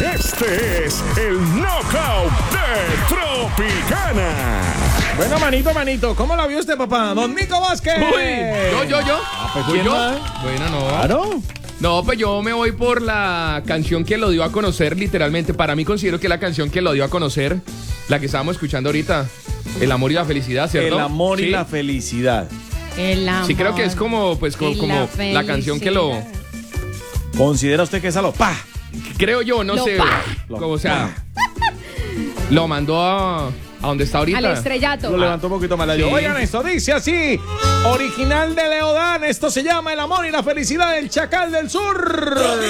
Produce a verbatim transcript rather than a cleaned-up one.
Este es el Knockout de Tropicana. Bueno, manito, manito, ¿cómo la vio este papá? Don Nico Vázquez. Uy, yo, yo, yo. Ah, pues, Uy, ¿quién yo. más? Bueno, no. Claro. No, pues yo me voy por la canción que lo dio a conocer, literalmente. Para mí considero que la canción que lo dio a conocer, la que estábamos escuchando ahorita, El amor y la felicidad, ¿cierto? El amor y Sí. la felicidad. El amor. Sí, creo que es como, pues, como, y como la, canción que lo... ¿Considera usted que esa lo pa? Creo yo, no Lo sé. pa. Como, o sea, lo mandó a, a donde está ahorita. Al estrellato. Lo levantó un poquito más la Sí. Oigan, esto dice así. Original de Leodán. Esto se llama El amor y la felicidad del Chacal del Sur.